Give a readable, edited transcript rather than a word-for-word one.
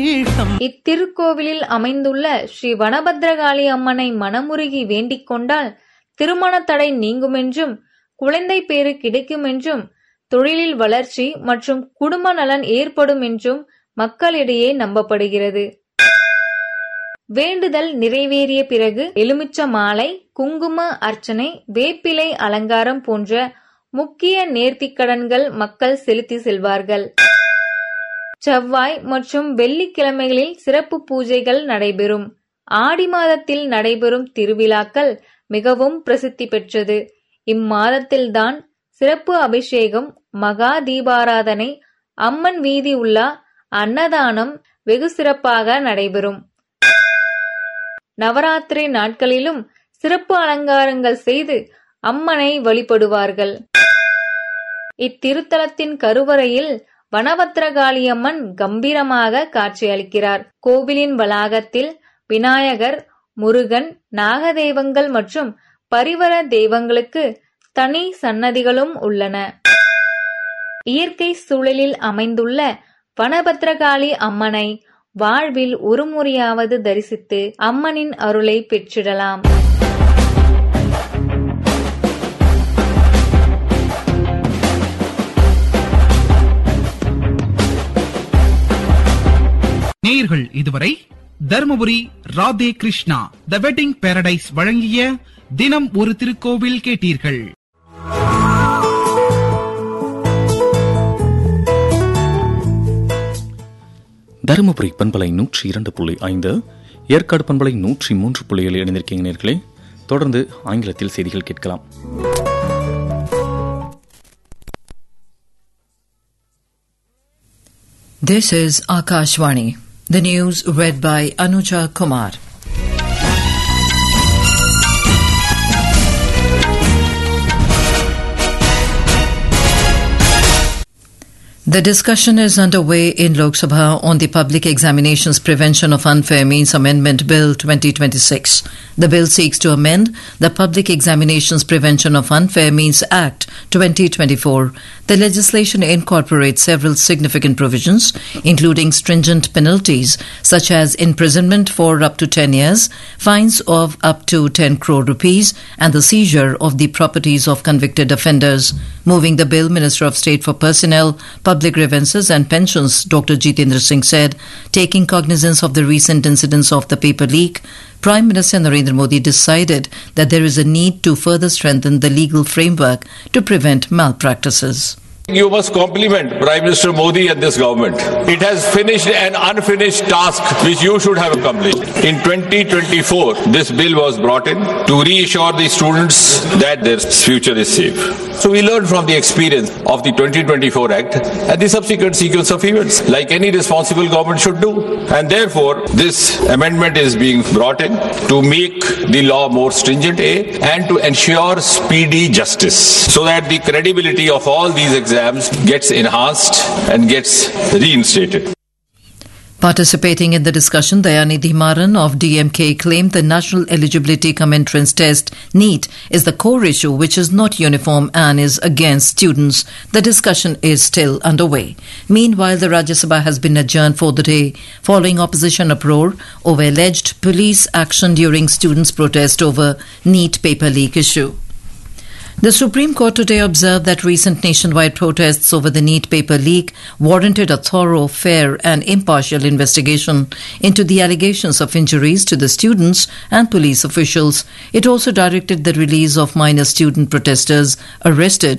இத்திருக்கோவிலில் அமைந்துள்ள ஸ்ரீ வனபத்ரகாளி அம்மனை மனமுருகி வேண்டிக் கொண்டால் திருமண தடை நீங்குமென்றும், குழந்தை பேறு கிடைக்குமென்றும், தொழிலில் வளர்ச்சி மற்றும் குடும்ப நலன் ஏற்படும் என்றும் மக்களிடையே நம்பப்படுகிறது. வேண்டுதல் நிறைவேறிய பிறகு எலுமிச்ச மாலை, குங்கும அர்ச்சனை, வேப்பிலை அலங்காரம் போன்ற முக்கிய நேர்த்திக்கடன்கள் மக்கள் செலுத்தி செல்வார்கள். செவ்வாய் மற்றும் வெள்ளிக்கிழமைகளில் சிறப்பு பூஜைகள் நடைபெறும். ஆடி மாதத்தில் நடைபெறும் திருவிழாக்கள் மிகவும் பிரசித்தி பெற்றது. இம்மாதத்தில்தான் சிறப்பு அபிஷேகம், மகா தீபாராதனை, அம்மன் வீதி உலா, அன்னதானம் வெகு சிறப்பாக நடைபெறும். நவராத்திரி நாட்களிலும் சிறப்பு அலங்காரங்கள் செய்து அம்மனை வழிபடுவார்கள். இத்திருத்தலத்தின் கருவறையில் வனபத்ரகாளி அம்மன் கம்பீரமாக காட்சியளிக்கிறார். கோவிலின் வளாகத்தில் விநாயகர், முருகன், நாகதெய்வங்கள் மற்றும் பரிவர தெய்வங்களுக்கு தனி சன்னதிகளும் உள்ளன. இயற்கை சூழலில் அமைந்துள்ள வனபத்ரகாளி அம்மனை வாழ்வில் ஒருமுறையாவது தரிசித்து அம்மனின் அருளை பெற்றிடலாம். நேயர்கள் இதுவரை தர்மபுரி ராதே கிருஷ்ணா தி வெட்டிங் பாரடைஸ் வழங்கிய தினம் ஒரு திருக்கோவில் கேட்டீர்கள். தருமபுரி பண்பலை 102.5, ஏற்காடு பண்பலை 103.7 இணைந்திருக்கீங்க நேயர்களே. தொடர்ந்து ஆங்கிலத்தில் செய்திகள் கேட்கலாம். This is Akashvani. The news read by Anuja Kumar. The discussion is underway in Lok Sabha on the Public Examinations Prevention of Unfair Means Amendment Bill 2026. The bill seeks to amend the Public Examinations Prevention of Unfair Means Act 2024. The legislation incorporates several significant provisions, including stringent penalties such as imprisonment for up to 10 years, fines of up to 10 crore rupees, and the seizure of the properties of convicted offenders. Moving the bill, Minister of State for Personnel, Public Grievances and Pensions, Dr. Jitendra Singh said, taking cognizance of the recent incidents of the paper leak, Prime Minister Narendra Modi decided that there is a need to further strengthen the legal framework to prevent malpractices. You must compliment Prime Minister Modi and this government. It has finished an unfinished task which you should have accomplished. In 2024, this bill was brought in to reassure the students that their future is safe. So we learned from the experience of the 2024 Act and the subsequent sequence of events, like any responsible government should do. And therefore, this amendment is being brought in to make the law more stringent, and to ensure speedy justice, so that the credibility of all these exams gets enhanced and gets reinstated. Participating in the discussion, Dayanidhi Maran of DMK claimed the National Eligibility Cum Entrance Test, NEET, is the core issue which is not uniform and is against students. The discussion is still underway. Meanwhile, the Rajya Sabha has been adjourned for the day following opposition uproar over alleged police action during students' protest over NEET paper leak issue. The Supreme Court today observed that recent nationwide protests over the NEET paper leak warranted a thorough, fair and impartial investigation into the allegations of injuries to the students and police officials. It also directed the release of minor student protesters arrested